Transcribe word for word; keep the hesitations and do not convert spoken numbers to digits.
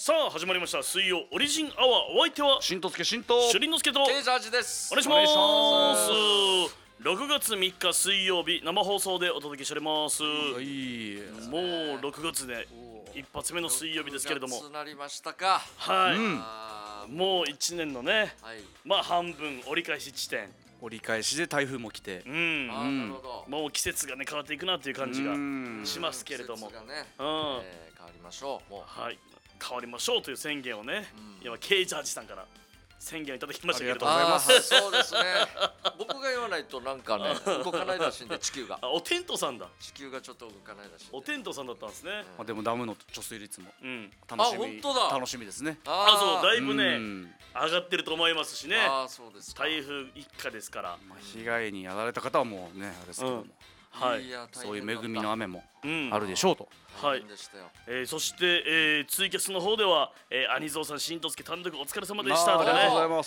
さあ始まりました水曜オリジンアワー。お相手はしんとすけしんとシュリンのすけとケイジャージです。 お願いしお願いしますろくがつみっか水曜日生放送でお届けしております。 いいもうろくがつで一発目の水曜日ですけれども、 ろくがつなりましたか。 はい、 うんあーもういちねんのね、 はい。 まあ半分折り返し地点。 折り返しで台風も来てうんあーなるほど。 もう季節がね変わっていくなっていう感じがうんしますけれども、 季節がね、 うんえー変わりましょう。もう。 はい、変わりましょうという宣言をね、 うん今ケイジャージさんから宣言をいただきましたけれども、 ありがとうございますあーそうですね。僕が言わないとなんかね動かないらしいんで地球があ、おテントさんだ。 地球がちょっと動かないらしいんで。 おテントさんだったんですね。 まあでもダムの貯水率もうん。 楽しみあ本当だ楽しみですねあ、そうだいいぶねうん上がってると思いますしね。 あーそうですか。 台風一過ですから。 まあ被害に遭われた方はもうねあれですけどもうんはい。 やそういう恵みの雨もうん。 あるでしょうとはい大変でしたよ。 えー、そして、えー、ツイキャスの方では、えー、アニゾーさん、しんとすけ単独お疲れ様でしたとかねあーありがとうございます